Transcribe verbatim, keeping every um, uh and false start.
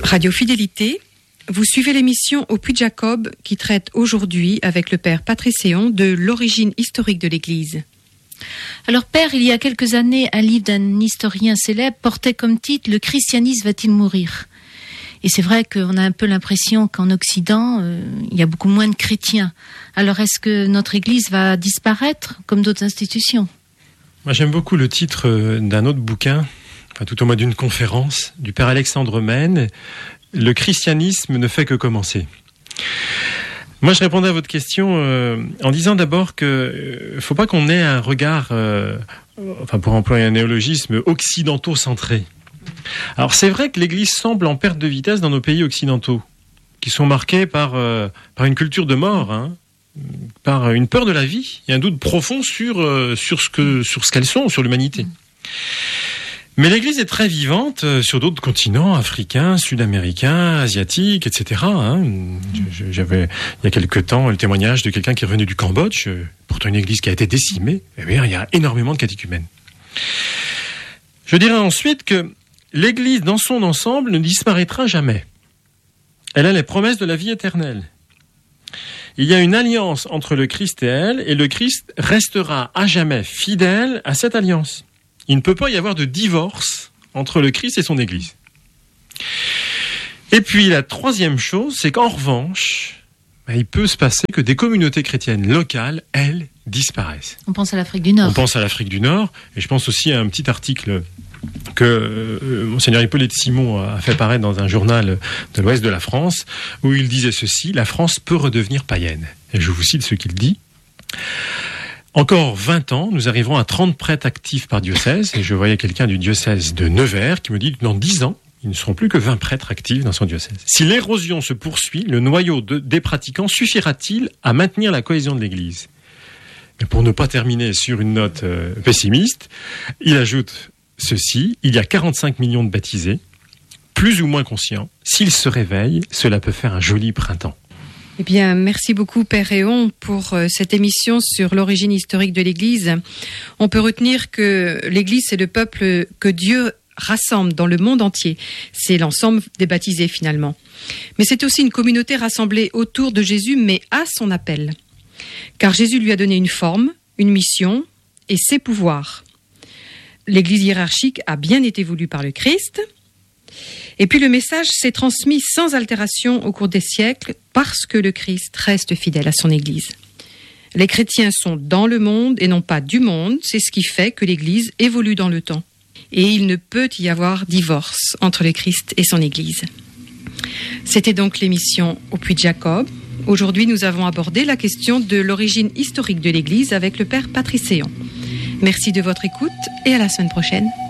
Radio Fidélité, vous suivez l'émission Au Puy de Jacob qui traite aujourd'hui avec le père Patrice Héon de l'origine historique de l'Église. Alors père, il y a quelques années, un livre d'un historien célèbre portait comme titre « Le christianisme va-t-il mourir ?» Et c'est vrai qu'on a un peu l'impression qu'en Occident, euh, il y a beaucoup moins de chrétiens. Alors est-ce que notre Église va disparaître comme d'autres institutions ? Moi j'aime beaucoup le titre d'un autre bouquin, enfin tout au moins d'une conférence, du père Alexandre Mène, « Le christianisme ne fait que commencer ». Moi, je répondais à votre question euh, en disant d'abord que euh, faut pas qu'on ait un regard, euh, enfin pour employer un néologisme, occidentaux-centré. Alors c'est vrai que l'Église semble en perte de vitesse dans nos pays occidentaux, qui sont marqués par euh, par une culture de mort, hein, par une peur de la vie, et un doute profond sur euh, sur ce que sur ce qu'elles sont, sur l'humanité. Mais l'Église est très vivante sur d'autres continents, africains, sud-américains, asiatiques, et cetera. Hein. J'avais, il y a quelque temps, le témoignage de quelqu'un qui est revenu du Cambodge, pourtant une Église qui a été décimée. Eh bien, il y a énormément de catéchumènes. Je dirais ensuite que l'Église, dans son ensemble, ne disparaîtra jamais. Elle a les promesses de la vie éternelle. Il y a une alliance entre le Christ et elle, et le Christ restera à jamais fidèle à cette alliance. Il ne peut pas y avoir de divorce entre le Christ et son Église. Et puis la troisième chose, c'est qu'en revanche, ben, il peut se passer que des communautés chrétiennes locales, elles, disparaissent. On pense à l'Afrique du Nord. On pense à l'Afrique du Nord, et je pense aussi à un petit article que euh, Monseigneur Hippolyte Simon a fait paraître dans un journal de l'Ouest de la France, où il disait ceci: la France peut redevenir païenne. Et je vous cite ce qu'il dit. Encore vingt ans, nous arriverons à trente prêtres actifs par diocèse, et je voyais quelqu'un du diocèse de Nevers qui me dit que dans dix ans, il ne seront plus que vingt prêtres actifs dans son diocèse. Si l'érosion se poursuit, le noyau de, des pratiquants suffira-t-il à maintenir la cohésion de l'Église ? Mais pour ne pas terminer sur une note euh, pessimiste, il ajoute ceci: il y a quarante-cinq millions de baptisés, plus ou moins conscients. S'ils se réveillent, cela peut faire un joli printemps. Eh bien, merci beaucoup, Père Héon, pour euh, cette émission sur l'origine historique de l'Église. On peut retenir que l'Église, c'est le peuple que Dieu rassemble dans le monde entier. C'est l'ensemble des baptisés, finalement. Mais c'est aussi une communauté rassemblée autour de Jésus, mais à son appel. Car Jésus lui a donné une forme, une mission et ses pouvoirs. L'Église hiérarchique a bien été voulue par le Christ. Et puis le message s'est transmis sans altération au cours des siècles parce que le Christ reste fidèle à son Église. Les chrétiens sont dans le monde et non pas du monde, c'est ce qui fait que l'Église évolue dans le temps. Et il ne peut y avoir divorce entre le Christ et son Église. C'était donc l'émission Au Puy de Jacob. Aujourd'hui, nous avons abordé la question de l'origine historique de l'Église avec le père Patrice Héon. Merci de votre écoute et à la semaine prochaine.